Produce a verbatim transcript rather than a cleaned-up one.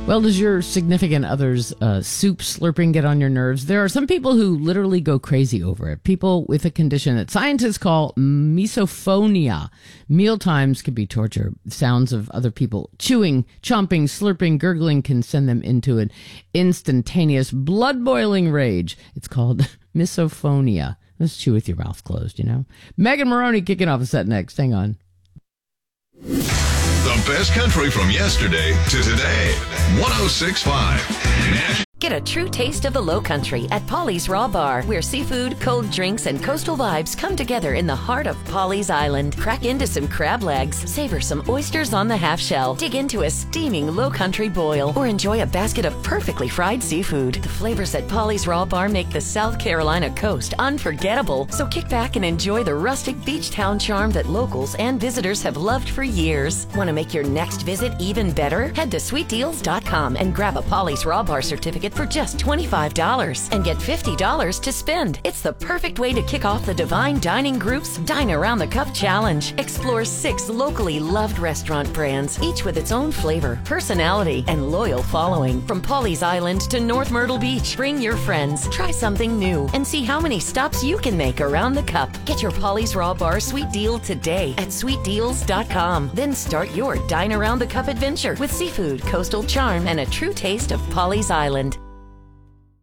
Well, does your significant other's uh, soup slurping get on your nerves? There are some people who literally go crazy over it. People with a condition that scientists call misophonia. Mealtimes can be torture. Sounds of other people chewing, chomping, slurping, gurgling can send them into an instantaneous blood-boiling rage. It's called misophonia. Let's chew with your mouth closed, you know? Megan Maroney kicking off a set next. Hang on. The best country from yesterday to today. one oh six point five. Get a true taste of the Low Country at Polly's Raw Bar, where seafood, cold drinks, and coastal vibes come together in the heart of Polly's Island. Crack into some crab legs, savor some oysters on the half shell, dig into a steaming Low Country boil, or enjoy a basket of perfectly fried seafood. The flavors at Polly's Raw Bar make the South Carolina coast unforgettable. So kick back and enjoy the rustic beach town charm that locals and visitors have loved for years. Want to make your next visit even better? Head to sweet deals dot com and grab a Polly's Raw Bar certificate for just twenty-five dollars and get fifty dollars to spend. It's the perfect way to kick off the Divine Dining Group's Dine Around the Cup Challenge. Explore six locally loved restaurant brands, each with its own flavor, personality, and loyal following. From Polly's Island to North Myrtle Beach, bring your friends, try something new, and see how many stops you can make around the cup. Get your Polly's Raw Bar sweet deal today at sweet deals dot com. Then start your Dine Around the Cup adventure with seafood, coastal charm, and a true taste of Polly's Island.